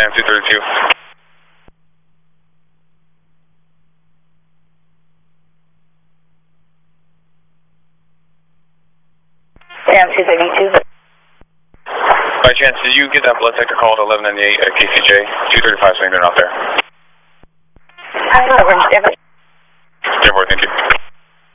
Sam 232. Sam 232. By chance, did you get that blood sector call at 1198 at KCJ? 235 saying they're not there. I don't know. Therefore, thank you.